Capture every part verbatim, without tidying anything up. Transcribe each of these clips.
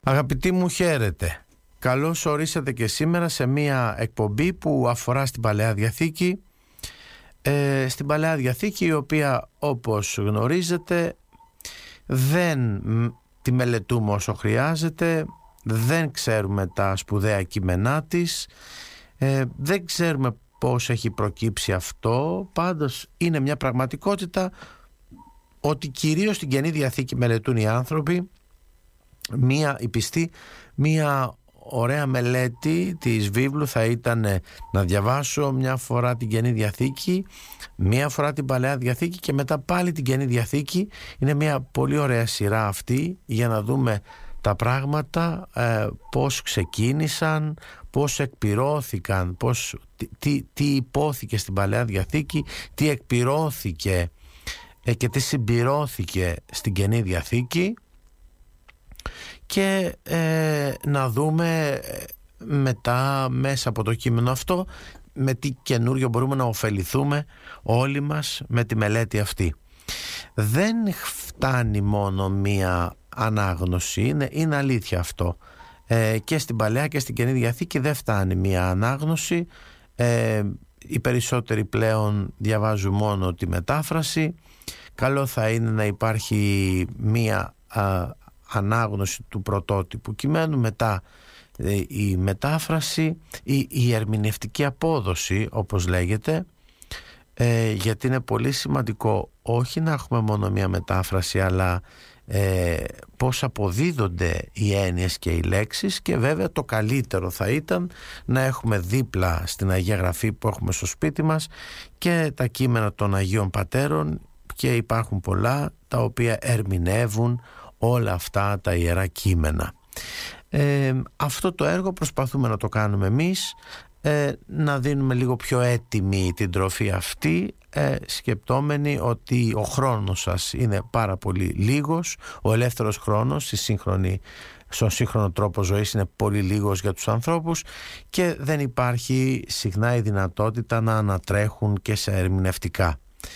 Αγαπητοί μου, χαίρετε. Καλώς ορίσατε και σήμερα σε μια εκπομπή που αφορά στην Παλαιά Διαθήκη. Ε, στην Παλαιά Διαθήκη, η οποία, όπως γνωρίζετε, δεν τη μελετούμε όσο χρειάζεται, δεν ξέρουμε τα σπουδαία κείμενά της, ε, δεν ξέρουμε πώς έχει προκύψει αυτό. Πάντως είναι μια πραγματικότητα ότι κυρίως στην Καινή Διαθήκη μελετούν οι άνθρωποι. Μία, η πιστή, μία ωραία μελέτη της βίβλου θα ήταν να διαβάσω μια φορά την Καινή Διαθήκη, μια φορά την Παλαιά Διαθήκη και μετά πάλι την Καινή Διαθήκη. Είναι μια πολύ ωραία σειρά αυτή για να δούμε τα πράγματα, ε, πώς ξεκίνησαν, πώς εκπληρώθηκαν, πώς, τι, τι, τι υπόθηκε στην Παλαιά Διαθήκη, τι εκπληρώθηκε ε, και τι συμπληρώθηκε στην Καινή Διαθήκη. Και ε, να δούμε μετά μέσα από το κείμενο αυτό με τι καινούριο μπορούμε να ωφεληθούμε όλοι μας με τη μελέτη αυτή. Δεν φτάνει μόνο μία ανάγνωση, είναι, είναι αλήθεια αυτό. Ε, και στην Παλαιά και στην Καινή Διαθήκη δεν φτάνει μία ανάγνωση. Ε, οι περισσότεροι πλέον διαβάζουν μόνο τη μετάφραση. Καλό θα είναι να υπάρχει μία α, ανάγνωση του πρωτότυπου κειμένου, μετά η μετάφραση, η, η ερμηνευτική απόδοση όπως λέγεται, ε, γιατί είναι πολύ σημαντικό όχι να έχουμε μόνο μία μετάφραση, αλλά ε, πώς αποδίδονται οι έννοιες και οι λέξεις. Και βέβαια το καλύτερο θα ήταν να έχουμε δίπλα στην Αγία Γραφή που έχουμε στο σπίτι μας και τα κείμενα των Αγίων Πατέρων, και υπάρχουν πολλά τα οποία ερμηνεύουν όλα αυτά τα ιερά κείμενα. Ε, αυτό το έργο προσπαθούμε να το κάνουμε εμείς, ε, να δίνουμε λίγο πιο έτοιμη την τροφή αυτή, ε, σκεπτόμενοι ότι ο χρόνος σας είναι πάρα πολύ λίγος, ο ελεύθερος χρόνος στη σύγχρονη, στον σύγχρονο τρόπο ζωής είναι πολύ λίγος για τους ανθρώπους και δεν υπάρχει συχνά η δυνατότητα να ανατρέχουν και σε ερμηνευτικά,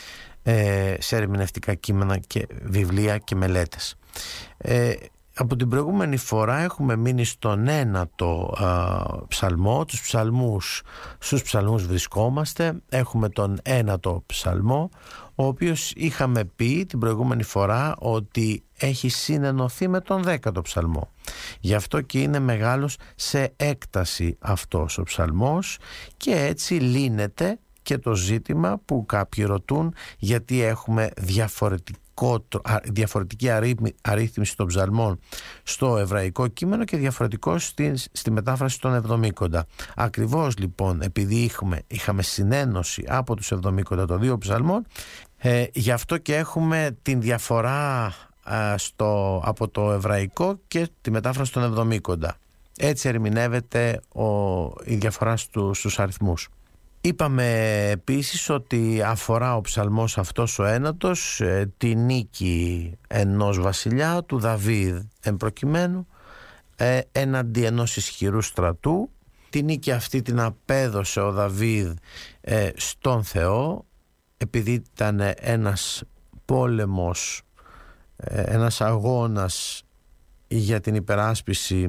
ε, σε ερμηνευτικά κείμενα και βιβλία και μελέτες. Ε, από την προηγούμενη φορά έχουμε μείνει στον ένατο α, ψαλμό, τους ψαλμούς, στους ψαλμούς βρισκόμαστε. Έχουμε τον ένατο ψαλμό, ο οποίος είχαμε πει την προηγούμενη φορά ότι έχει συνενωθεί με τον δέκατο ψαλμό. Γι' αυτό και είναι μεγάλος σε έκταση αυτός ο ψαλμός και έτσι λύνεται και το ζήτημα που κάποιοι ρωτούν γιατί έχουμε διαφορετικό διαφορετική αρρύθμιση των ψαλμών στο εβραϊκό κείμενο και διαφορετικό στη, στη μετάφραση των εβδομήκοντα. Ακριβώς λοιπόν επειδή είχαμε, είχαμε συνένωση από τους εβδομήκοντα των δύο ψαλμών, ε, γι' αυτό και έχουμε την διαφορά ε, στο, από το εβραϊκό και τη μετάφραση των εβδομήκοντα. Έτσι ερμηνεύεται ο, η διαφορά στου, στους αριθμούς. Είπαμε επίσης ότι αφορά ο ψαλμός αυτός ο ένατος ε, τη νίκη ενός βασιλιά, του Δαβίδ εν προκειμένου, ε, έναντι ενός ισχυρού στρατού. Τη νίκη αυτή την απέδωσε ο Δαβίδ ε, στον Θεό, επειδή ήταν ένας πόλεμος, ε, ένας αγώνας για την υπεράσπιση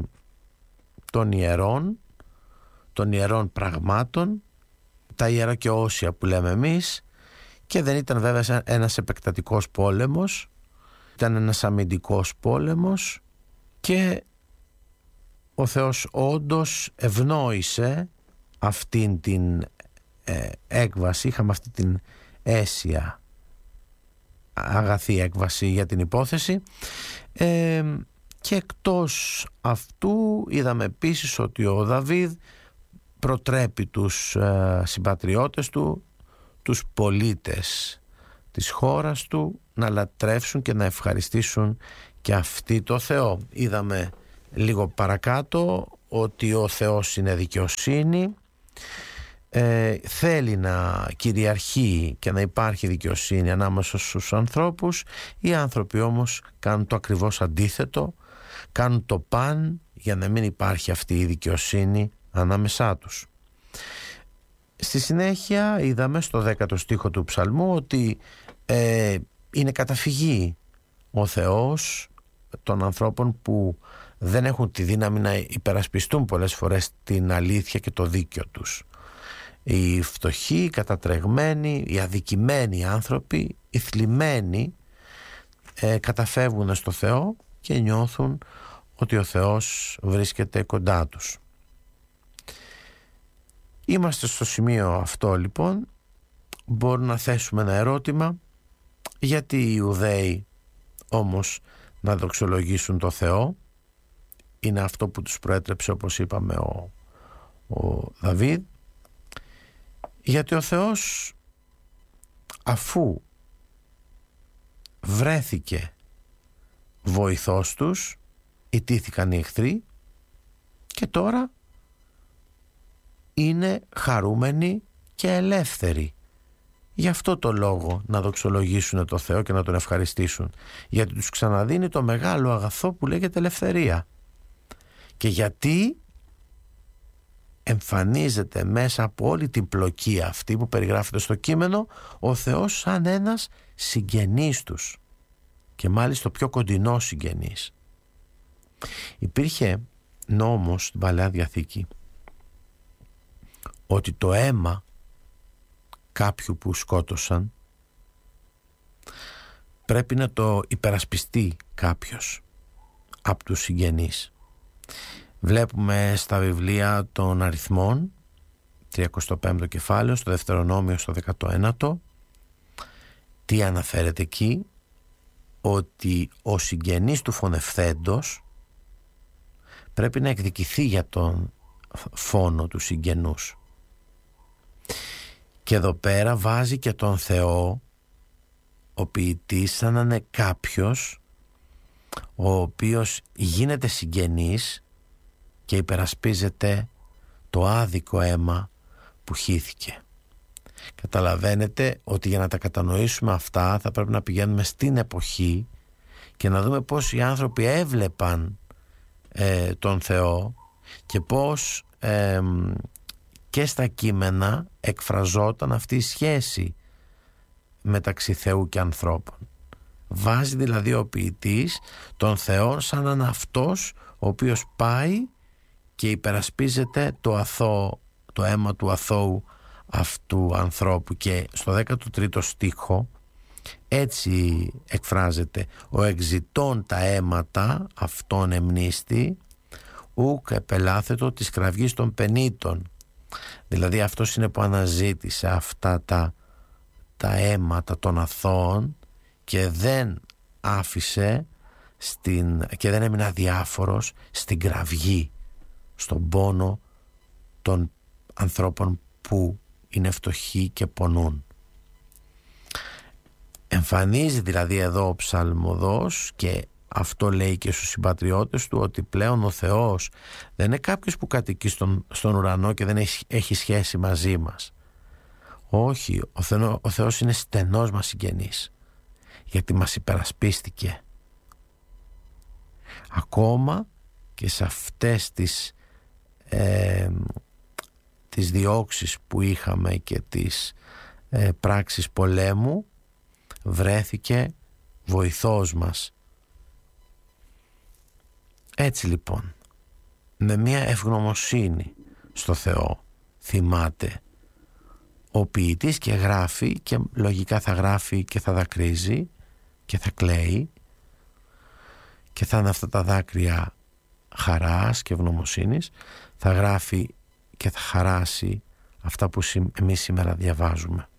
των ιερών, των ιερών πραγμάτων, τα ιερά και όσια που λέμε εμείς, και δεν ήταν βέβαια ένας επεκτατικός πόλεμος, ήταν ένας αμυντικός πόλεμος και ο Θεός όντως ευνόησε αυτήν την ε, έκβαση. Είχαμε αυτή την αίσια αγαθή έκβαση για την υπόθεση, ε, και εκτός αυτού είδαμε επίσης ότι ο Δαβίδ προτρέπει τους ε, συμπατριώτες του, τους πολίτες της χώρας του να λατρεύσουν και να ευχαριστήσουν και αυτοί το Θεό. Είδαμε λίγο παρακάτω ότι ο Θεός είναι δικαιοσύνη, ε, θέλει να κυριαρχεί και να υπάρχει δικαιοσύνη ανάμεσα στους ανθρώπους. Οι άνθρωποι όμως κάνουν το ακριβώς αντίθετο, κάνουν το παν για να μην υπάρχει αυτή η δικαιοσύνη ανάμεσά τους. Στη συνέχεια είδαμε στο δέκατο στίχο του ψαλμού ότι ε, είναι καταφυγή ο Θεός των ανθρώπων που δεν έχουν τη δύναμη να υπερασπιστούν πολλές φορές την αλήθεια και το δίκιο τους. Οι φτωχοί, οι κατατρεγμένοι, οι αδικημένοι άνθρωποι, οι θλιμμένοι ε, καταφεύγουν στο Θεό και νιώθουν ότι ο Θεός βρίσκεται κοντά τους. Είμαστε στο σημείο αυτό λοιπόν. Μπορούμε να θέσουμε ένα ερώτημα: γιατί οι Ιουδαίοι όμως να δοξολογήσουν το Θεό? Είναι αυτό που τους προέτρεψε, όπως είπαμε, ο, ο Δαβίδ. Γιατί ο Θεός, αφού βρέθηκε βοηθός τους, ιτήθηκαν οι εχθροί και τώρα είναι χαρούμενοι και ελεύθεροι. Γι' αυτό το λόγο να δοξολογήσουν το Θεό και να τον ευχαριστήσουν, γιατί τους ξαναδίνει το μεγάλο αγαθό που λέγεται ελευθερία. Και γιατί εμφανίζεται μέσα από όλη την πλοκή αυτή που περιγράφεται στο κείμενο ο Θεός σαν ένας συγγενής τους, και μάλιστα το πιο κοντινό συγγενής. Υπήρχε νόμος στην Παλαιά Διαθήκη ότι το αίμα κάποιου που σκότωσαν πρέπει να το υπερασπιστεί κάποιος από τους συγγενείς. Βλέπουμε στα βιβλία των αριθμών, τριακοστό πέμπτο κεφάλαιο, στο Δευτερονόμιο στο δέκατο ένατο, τι αναφέρεται εκεί? Ότι ο συγγενής του φωνευθέντος πρέπει να εκδικηθεί για τον φόνο του συγγενούς. Και εδώ πέρα βάζει και τον Θεό, ο ποιητής, σαν να είναι κάποιος ο οποίος γίνεται συγγενής και υπερασπίζεται το άδικο αίμα που χύθηκε. Καταλαβαίνετε ότι για να τα κατανοήσουμε αυτά θα πρέπει να πηγαίνουμε στην εποχή και να δούμε πώς οι άνθρωποι έβλεπαν ε, τον Θεό και πώς ε, και στα κείμενα εκφραζόταν αυτή η σχέση μεταξύ Θεού και ανθρώπων. Βάζει δηλαδή ο ποιητής τον Θεό σαν έναν αυτός ο οποίος πάει και υπερασπίζεται το αθώο, το αίμα του αθώου αυτού ανθρώπου. Και στο δέκατο τρίτο στίχο έτσι εκφράζεται: ο εξητών τα αίματα αυτών εμνίστη ουκ επελάθετο της κραυγής των πενήτων. Δηλαδή αυτός είναι που αναζήτησε αυτά τα, τα αίματα των αθώων και δεν άφησε στην, και δεν έμεινε αδιάφορος στην κραυγή, στον πόνο των ανθρώπων που είναι φτωχοί και πονούν. Εμφανίζει δηλαδή εδώ ο ψαλμοδός, και αυτό λέει και στους συμπατριώτες του, ότι πλέον ο Θεός δεν είναι κάποιος που κατοικεί στον, στον ουρανό και δεν έχει, έχει σχέση μαζί μας. Όχι, ο, Θεό, ο Θεός είναι στενός μας συγγενής, γιατί μας υπερασπίστηκε. Ακόμα και σε αυτές τις ε, τις διώξεις που είχαμε και τις ε, πράξεις πολέμου, βρέθηκε βοηθός μας. Έτσι λοιπόν, με μια ευγνωμοσύνη στο Θεό, θυμάται ο ποιητής και γράφει, και λογικά θα γράφει και θα δακρύζει και θα κλαίει, και θα είναι αυτά τα δάκρυα χαράς και ευγνωμοσύνης. Θα γράφει και θα χαράσει αυτά που εμείς σήμερα διαβάζουμε.